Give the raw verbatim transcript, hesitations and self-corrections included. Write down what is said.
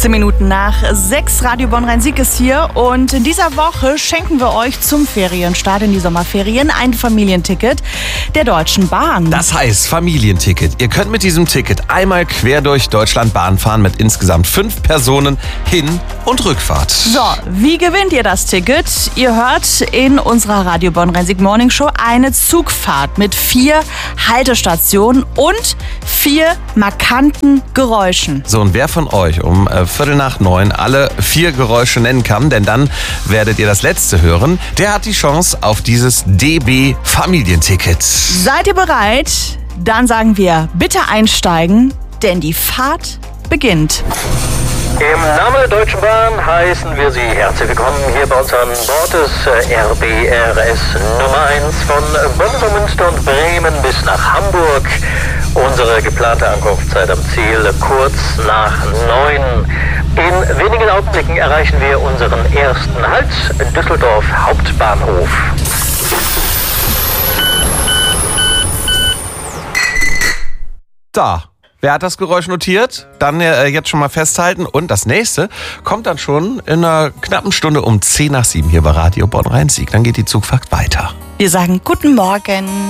fünfzehn Minuten nach sechs, Radio Bonn-Rhein-Sieg ist hier und in dieser Woche schenken wir euch zum Ferienstart in die Sommerferien ein Familienticket der Deutschen Bahn. Das heißt Familienticket. Ihr könnt mit diesem Ticket einmal quer durch Deutschland Bahn fahren mit insgesamt fünf Personen Hin- und Rückfahrt. So, wie gewinnt ihr das Ticket? Ihr hört in unserer Radio Bonn-Rhein-Sieg Morning Show eine Zugfahrt mit vier Haltestationen und vier markanten Geräuschen. So, und wer von euch um äh, Viertel nach neun alle vier Geräusche nennen kann, denn dann werdet ihr das letzte hören, der hat die Chance auf dieses D B-Familienticket. Seid ihr bereit? Dann sagen wir, bitte einsteigen, denn die Fahrt beginnt. Im Namen der Deutschen Bahn heißen wir Sie herzlich willkommen hier bei uns an Bord des R B R S Nummer eins von Bonn-Münster und Bremen bis nach Hamburg. Unsere geplante Ankunftszeit am Ziel kurz nach neun. In wenigen Augenblicken erreichen wir unseren ersten Halt, Düsseldorf Hauptbahnhof. Da. Wer hat das Geräusch notiert? Dann äh, jetzt schon mal festhalten. Und das nächste kommt dann schon in einer knappen Stunde um zehn nach sieben hier bei Radio Bonn-Rhein-Sieg. Dann geht die Zugfahrt weiter. Wir sagen guten Morgen.